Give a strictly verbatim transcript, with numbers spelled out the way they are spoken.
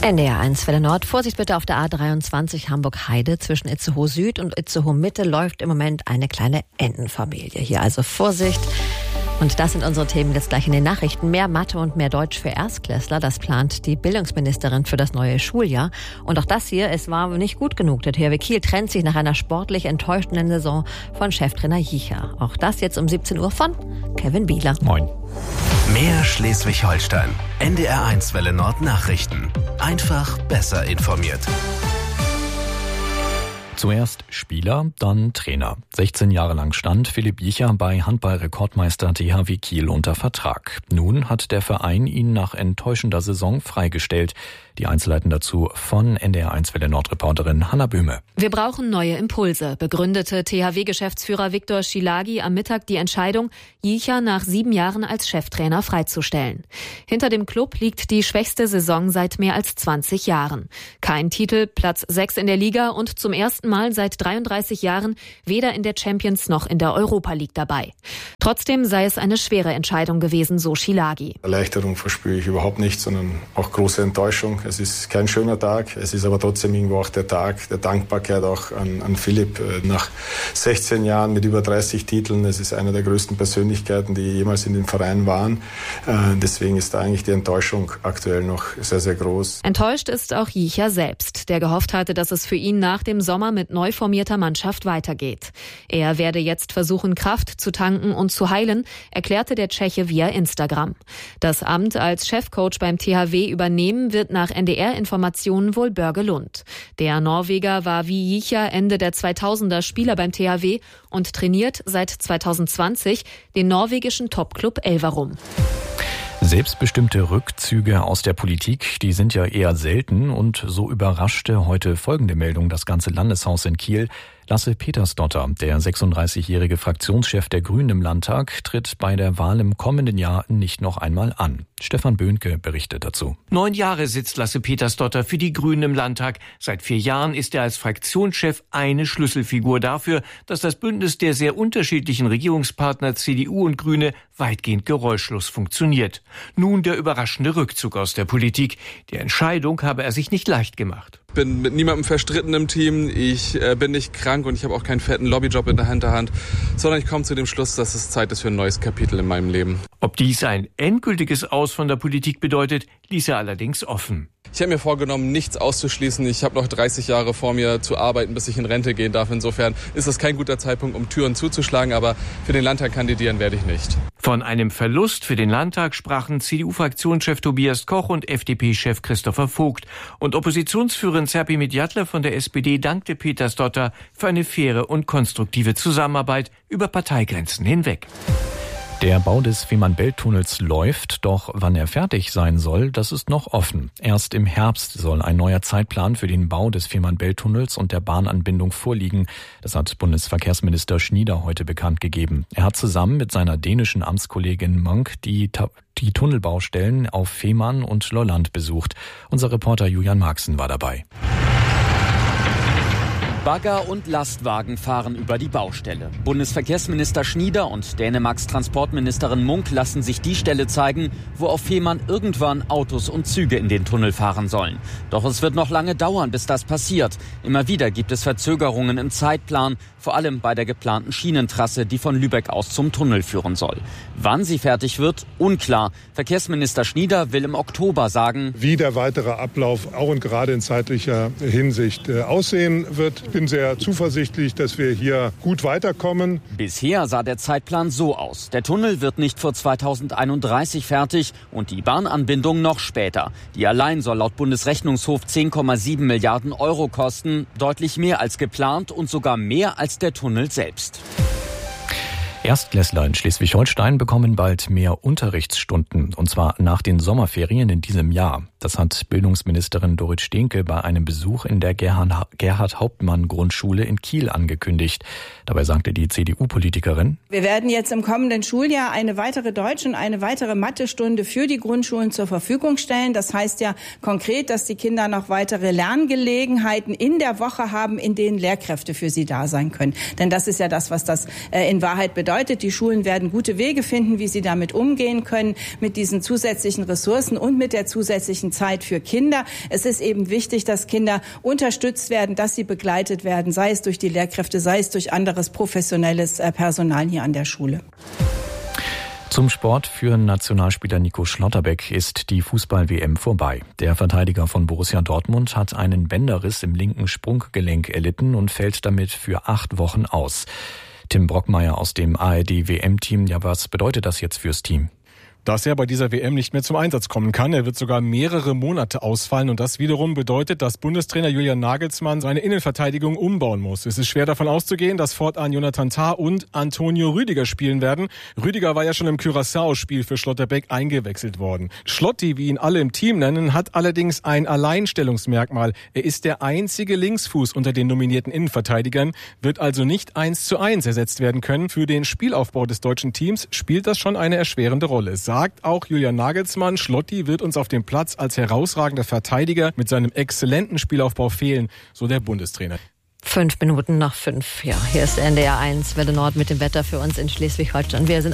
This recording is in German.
N D R eins Welle Nord. Vorsicht bitte auf der A dreiundzwanzig Hamburg-Heide. Zwischen Itzehoe Süd und Itzehoe Mitte läuft im Moment eine kleine Entenfamilie. Hier also Vorsicht. Und das sind unsere Themen jetzt gleich in den Nachrichten. Mehr Mathe und mehr Deutsch für Erstklässler, das plant die Bildungsministerin für das neue Schuljahr. Und auch das hier, es war nicht gut genug. Der T H W Kiel trennt sich nach einer sportlich enttäuschenden Saison von Cheftrainer Jicha. Auch das jetzt um siebzehn Uhr von Kevin Bieler. Moin. Mehr Schleswig-Holstein. N D R eins Welle Nord Nachrichten. Einfach besser informiert. Zuerst Spieler, dann Trainer. sechzehn Jahre lang stand Philipp Jicha bei Handball-Rekordmeister T H W Kiel unter Vertrag. Nun hat der Verein ihn nach enttäuschender Saison freigestellt. Die Einzelheiten dazu von N D R eins Welle Nord-Reporterin Hanna Böhme. Wir brauchen neue Impulse, begründete T H W-Geschäftsführer Viktor Schilágy am Mittag die Entscheidung, Jicha nach sieben Jahren als Cheftrainer freizustellen. Hinter dem Klub liegt die schwächste Saison seit mehr als zwanzig Jahren. Kein Titel, Platz sechs in der Liga und zum ersten Mal seit dreiunddreißig Jahren weder in der Champions noch in der Europa League dabei. Trotzdem sei es eine schwere Entscheidung gewesen, so Schilágy. Erleichterung verspüre ich überhaupt nicht, sondern auch große Enttäuschung. Es ist kein schöner Tag, es ist aber trotzdem irgendwo auch der Tag der Dankbarkeit auch an, an Philipp. Nach sechzehn Jahren mit über dreißig Titeln, es ist eine der größten Persönlichkeiten, die jemals in den Verein waren. Deswegen ist da eigentlich die Enttäuschung aktuell noch sehr, sehr groß. Enttäuscht ist auch Jicha selbst, der gehofft hatte, dass es für ihn nach dem Sommer mit neu formierter Mannschaft weitergeht. Er werde jetzt versuchen, Kraft zu tanken und zu heilen, erklärte der Tscheche via Instagram. Das Amt als Chefcoach beim T H W übernehmen wird nach N D R-Informationen wohl Børge Lund. Der Norweger war wie Jicha Ende der zweitausender Spieler beim T H W und trainiert seit zweitausendzwanzig den norwegischen Topclub Elverum. Selbstbestimmte Rückzüge aus der Politik, die sind ja eher selten und so überraschte heute folgende Meldung das ganze Landeshaus in Kiel. Lasse Petersdotter, der sechsunddreißigjährige Fraktionschef der Grünen im Landtag, tritt bei der Wahl im kommenden Jahr nicht noch einmal an. Stefan Böhnke berichtet dazu. Neun Jahre sitzt Lasse Petersdotter für die Grünen im Landtag. Seit vier Jahren ist er als Fraktionschef eine Schlüsselfigur dafür, dass das Bündnis der sehr unterschiedlichen Regierungspartner C D U und Grüne weitgehend geräuschlos funktioniert. Nun der überraschende Rückzug aus der Politik. Die Entscheidung habe er sich nicht leicht gemacht. Ich bin mit niemandem verstritten im Team, ich äh, bin nicht krank und ich habe auch keinen fetten Lobbyjob in der Hinterhand, sondern ich komme zu dem Schluss, dass es Zeit ist für ein neues Kapitel in meinem Leben. Ob dies ein endgültiges Aus von der Politik bedeutet, ließ er allerdings offen. Ich habe mir vorgenommen, nichts auszuschließen. Ich habe noch dreißig Jahre vor mir zu arbeiten, bis ich in Rente gehen darf. Insofern ist das kein guter Zeitpunkt, um Türen zuzuschlagen, aber für den Landtag kandidieren werde ich nicht. Von einem Verlust für den Landtag sprachen C D U-Fraktionschef Tobias Koch und F D P-Chef Christopher Vogt. Und Oppositionsführerin Serpil Midjatler von der S P D dankte Petersdotter für eine faire und konstruktive Zusammenarbeit über Parteigrenzen hinweg. Der Bau des Fehmarnbelt-Tunnels läuft, doch wann er fertig sein soll, das ist noch offen. Erst im Herbst soll ein neuer Zeitplan für den Bau des Fehmarnbelt-Tunnels und der Bahnanbindung vorliegen. Das hat Bundesverkehrsminister Schnieder heute bekannt gegeben. Er hat zusammen mit seiner dänischen Amtskollegin Monk die, die Tunnelbaustellen auf Fehmarn und Lolland besucht. Unser Reporter Julian Marxen war dabei. Bagger und Lastwagen fahren über die Baustelle. Bundesverkehrsminister Schnieder und Dänemarks Transportministerin Munk lassen sich die Stelle zeigen, wo auf Fehmarn irgendwann Autos und Züge in den Tunnel fahren sollen. Doch es wird noch lange dauern, bis das passiert. Immer wieder gibt es Verzögerungen im Zeitplan, vor allem bei der geplanten Schienentrasse, die von Lübeck aus zum Tunnel führen soll. Wann sie fertig wird, unklar. Verkehrsminister Schnieder will im Oktober sagen, wie der weitere Ablauf auch und gerade in zeitlicher Hinsicht äh, aussehen wird. Ich bin sehr zuversichtlich, dass wir hier gut weiterkommen. Bisher sah der Zeitplan so aus. Der Tunnel wird nicht vor zweitausendeinunddreißig fertig und die Bahnanbindung noch später. Die allein soll laut Bundesrechnungshof zehn Komma sieben Milliarden Euro kosten. Deutlich mehr als geplant und sogar mehr als der Tunnel selbst. Erstklässler in Schleswig-Holstein bekommen bald mehr Unterrichtsstunden, und zwar nach den Sommerferien in diesem Jahr. Das hat Bildungsministerin Dorit Stehnke bei einem Besuch in der Gerhard-Hauptmann-Grundschule in Kiel angekündigt. Dabei sagte die C D U-Politikerin: Wir werden jetzt im kommenden Schuljahr eine weitere Deutsch- und eine weitere Mathestunde für die Grundschulen zur Verfügung stellen. Das heißt ja konkret, dass die Kinder noch weitere Lerngelegenheiten in der Woche haben, in denen Lehrkräfte für sie da sein können. Denn das ist ja das, was das äh, in Wahrheit bedeutet. Die Schulen werden gute Wege finden, wie sie damit umgehen können, mit diesen zusätzlichen Ressourcen und mit der zusätzlichen wichtigen Zeit für Kinder. Es ist eben wichtig, dass Kinder unterstützt werden, dass sie begleitet werden, sei es durch die Lehrkräfte, sei es durch anderes professionelles Personal hier an der Schule. Zum Sport für Nationalspieler Nico Schlotterbeck ist die Fußball-W M vorbei. Der Verteidiger von Borussia Dortmund hat einen Bänderriss im linken Sprunggelenk erlitten und fällt damit für acht Wochen aus. Tim Brockmeier aus dem A R D-W M-Team. Ja, was bedeutet das jetzt fürs Team? Dass er bei dieser W M nicht mehr zum Einsatz kommen kann. Er wird sogar mehrere Monate ausfallen und das wiederum bedeutet, dass Bundestrainer Julian Nagelsmann seine Innenverteidigung umbauen muss. Es ist schwer davon auszugehen, dass fortan Jonathan Tah und Antonio Rüdiger spielen werden. Rüdiger war ja schon im Curaçao-Spiel für Schlotterbeck eingewechselt worden. Schlotti, wie ihn alle im Team nennen, hat allerdings ein Alleinstellungsmerkmal. Er ist der einzige Linksfuß unter den nominierten Innenverteidigern, wird also nicht eins zu eins ersetzt werden können. Für den Spielaufbau des deutschen Teams spielt das schon eine erschwerende Rolle. Sagt auch Julian Nagelsmann, Schlotti wird uns auf dem Platz als herausragender Verteidiger mit seinem exzellenten Spielaufbau fehlen, so der Bundestrainer. Fünf Minuten nach fünf. Ja, hier ist der N D R eins Welle Nord mit dem Wetter für uns in Schleswig-Holstein. Wir sind